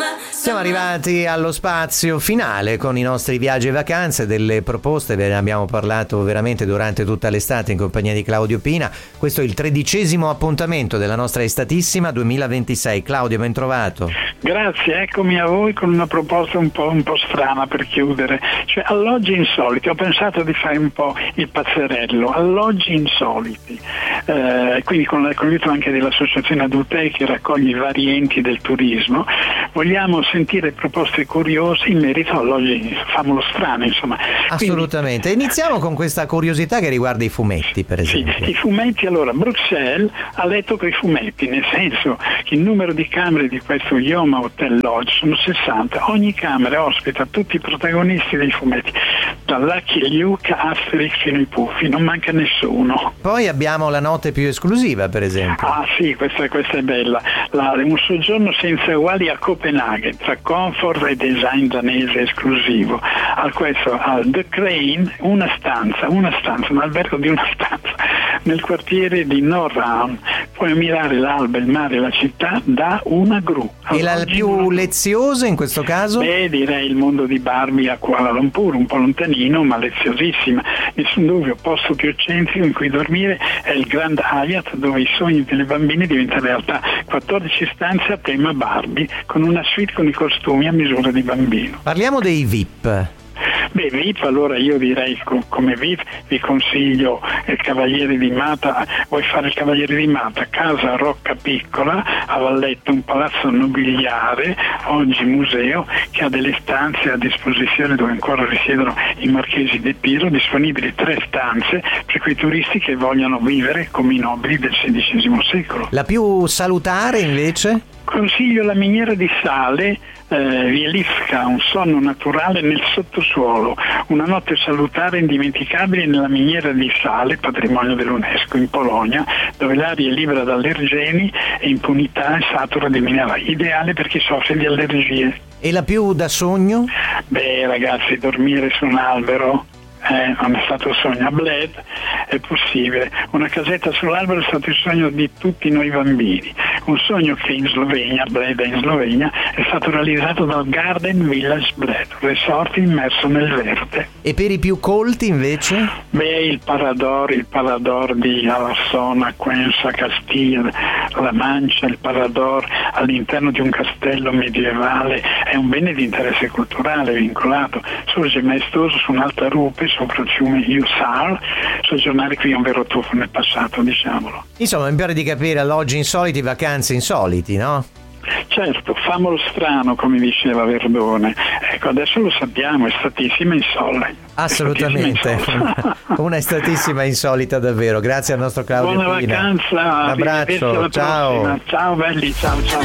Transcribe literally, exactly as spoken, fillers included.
Siamo arrivati allo spazio finale con i nostri viaggi e vacanze, delle proposte ve ne abbiamo parlato veramente durante tutta l'estate in compagnia di Claudio Pina. Questo è il tredicesimo appuntamento della nostra Estatissima duemilaventisei. Claudio, ben trovato. Grazie, eccomi a voi con una proposta un po', un po' strana per chiudere, cioè alloggi insoliti. Ho pensato di fare un po' il pazzerello, alloggi insoliti, eh, quindi con l'aiuto anche dell'Associazione Adultei che raccoglie i vari enti del turismo. Vogliamo sentire proposte curiose in merito a alloggi, famolo strano, insomma. Assolutamente. Quindi, iniziamo con questa curiosità che riguarda i fumetti, per esempio. Sì, i fumetti. Allora, Bruxelles ha letto con i fumetti, nel senso che il numero di camere di questo Yoma Hotel Lodge sono sessanta. Ogni camera ospita tutti i protagonisti dei fumetti, da Lucky Luke a Asterix fino ai Puffi, non manca nessuno. Poi abbiamo la notte più esclusiva, per esempio. Ah sì, questa, questa è bella. La, un soggiorno senza uguali a Copenaghen, tra comfort e design danese esclusivo. Al questo, al The Crane, una stanza, una stanza, un albergo di una stanza nel quartiere di Norraun. Puoi ammirare l'alba, il mare e la città da una gru. E la più una... leziosa in questo caso? Beh, direi il mondo di Barbie a Kuala Lumpur, un po' lontanino ma leziosissima. Nessun dubbio, posto più eccentrico in cui dormire è il Grand Hyatt, dove i sogni delle bambine diventano realtà. quattordici stanze a tema Barbie, con una suite con i costumi a misura di bambino. Parliamo dei V I P. Beh, V I P, allora io direi come V I P vi consiglio il Cavaliere di Mata. Vuoi fare il Cavaliere di Mata? Casa Rocca Piccola, a Valletta, un palazzo nobiliare, oggi museo, che ha delle stanze a disposizione dove ancora risiedono i marchesi De Piro, disponibili tre stanze per quei turisti che vogliono vivere come i nobili del sedicesimo secolo. La più salutare invece? Consiglio la miniera di sale, eh, Wieliczka, un sonno naturale nel sottosuolo, una notte salutare indimenticabile nella miniera di sale, patrimonio dell'UNESCO in Polonia, dove l'aria è libera da allergeni e impunità e satura di minerali, ideale per chi soffre di allergie. E la più da sogno? Beh ragazzi, dormire su un albero Eh, non è stato un sogno. A Bled è possibile. Una casetta sull'albero è stato il sogno di tutti noi bambini. Un sogno che in Slovenia, Bled è in Slovenia, è stato realizzato dal Garden Village Bled, resort immerso nel verde. E per i più colti invece? Beh, il Parador, il Parador di Alassona, Cuenca, Castiglia, La Mancia, il Parador all'interno di un castello medievale è un bene di interesse culturale vincolato. Sorge maestoso su un'alta rupe sopra il fiume Iusar. Soggiornare qui è un vero tuffo nel passato, diciamolo. Insomma, mi pare di capire, alloggi insoliti, vacanze insoliti, no? Certo, famolo strano, come diceva Verdone. Ecco, adesso lo sappiamo, è statissima insolita. Assolutamente, una estatissima insolita davvero. Grazie al nostro Claudio Pina. Buona Pina. vacanza, un abbraccio, ciao. Prossima. Ciao belli, ciao ciao.